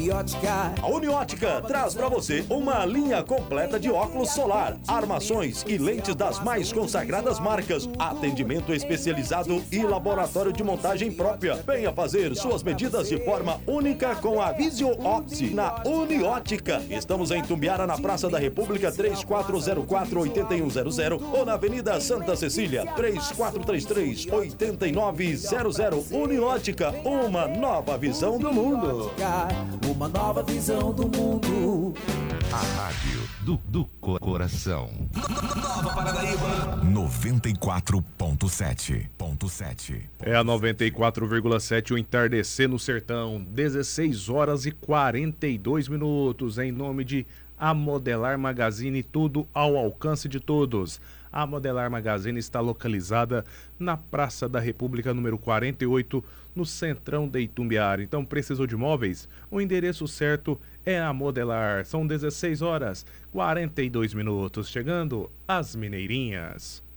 Uniótica. A Uniótica traz para você uma linha completa de óculos solar, armações e lentes das mais consagradas marcas, atendimento especializado e laboratório de montagem própria. Venha fazer suas medidas de forma única com a Visio Opti na Uniótica. Estamos em Tumbiara, na Praça da República, 3404-8100 ou na Avenida Santa Cecília, 3433-8900. Uniótica, uma nova visão do mundo. Uma nova visão do mundo. A rádio do coração. Nova Paranaíba. 94.7. É a 94,7, o entardecer no sertão. 16 horas e 42 minutos. Em nome de A Modelar Magazine, tudo ao alcance de todos. A Modelar Magazine está localizada na Praça da República, número 48, no centrão de Itumbiara. Então, precisou de móveis? O endereço certo é a Modelar. São 16 horas 42 minutos. Chegando as Mineirinhas.